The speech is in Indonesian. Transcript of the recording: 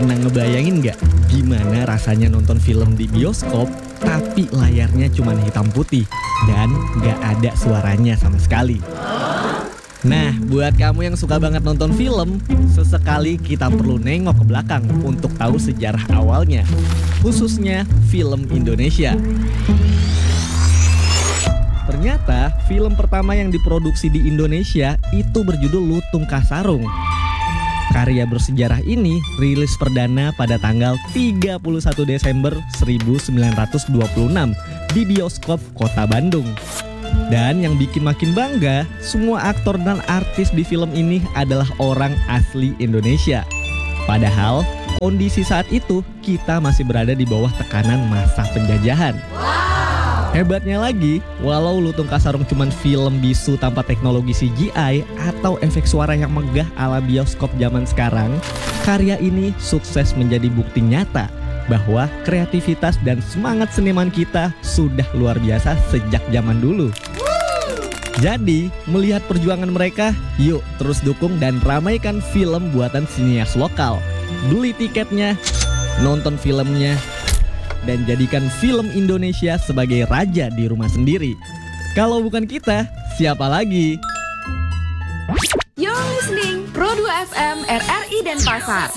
Pernah ngebayangin nggak gimana rasanya nonton film di bioskop tapi layarnya cuma hitam putih dan nggak ada suaranya sama sekali? Nah, buat kamu yang suka banget nonton film, sesekali kita perlu nengok ke belakang untuk tahu sejarah awalnya, khususnya film Indonesia. Ternyata film pertama yang diproduksi di Indonesia itu berjudul Lutung Kasarung. Karya bersejarah ini rilis perdana pada tanggal 31 Desember 1926 di bioskop Kota Bandung. Dan yang bikin makin bangga, semua aktor dan artis di film ini adalah orang asli Indonesia. Padahal kondisi saat itu kita masih berada di bawah tekanan masa penjajahan. Hebatnya lagi, walau Lutung Kasarung cuman film bisu tanpa teknologi CGI atau efek suara yang megah ala bioskop zaman sekarang, karya ini sukses menjadi bukti nyata bahwa kreativitas dan semangat seniman kita sudah luar biasa sejak zaman dulu. Jadi, melihat perjuangan mereka, yuk terus dukung dan ramaikan film buatan sinias lokal. Beli tiketnya, nonton filmnya, dan jadikan film Indonesia sebagai raja di rumah sendiri. Kalau bukan kita, siapa lagi? You're listening Pro 2 FM RRI Denpasar.